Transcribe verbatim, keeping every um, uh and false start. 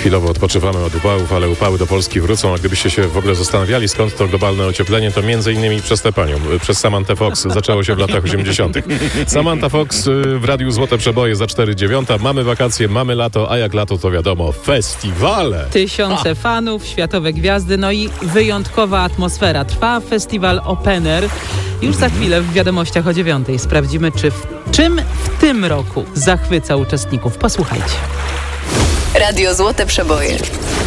Chwilowo odpoczywamy od upałów, ale upały do Polski wrócą, a gdybyście się w ogóle zastanawiali, skąd to globalne ocieplenie, to między innymi przez tę panią, przez Samantę Fox. Zaczęło się w latach osiemdziesiątych. Samantha Fox w Radiu Złote Przeboje za cztery dziewiąta. Mamy wakacje, mamy lato, a jak lato to wiadomo, festiwale. Tysiące a. fanów, światowe gwiazdy, no i wyjątkowa atmosfera. Trwa festiwal Open Air. Już za chwilę w wiadomościach o dziewiątej sprawdzimy, czy w czym w tym roku zachwyca uczestników. Posłuchajcie. Radio Złote Przeboje.